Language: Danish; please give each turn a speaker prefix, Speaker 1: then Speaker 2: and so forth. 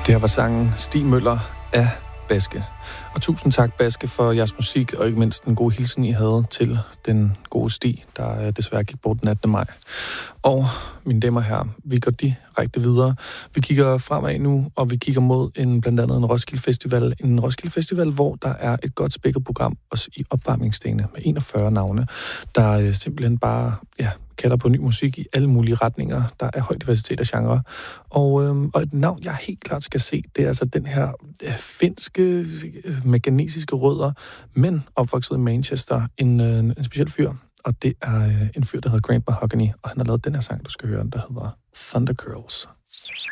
Speaker 1: Det her var sangen Stig Møller af Baske. Og tusind tak, Baske, for jeres musik, og ikke mindst den gode hilsen, I havde til den gode Stig, der desværre gik bort den 18. maj. Og mine damer og herrer, vi går direkte videre. Vi kigger fremad nu, og vi kigger mod blandt andet en Roskilde Festival. En Roskilde Festival, hvor der er et godt spækket program, også i opvarmningsdagene, med 41 navne, der simpelthen bare kalder på ny musik i alle mulige retninger. Der er høj diversitet af genre. Og et navn, jeg helt klart skal se, det er altså den her finske, mekaniske rødder, men opvokset i Manchester. En speciel fyr, og det er en fyr, der hedder Grant Mahogany, og han har lavet den her sang, du skal høre, der hedder Thunder Girls.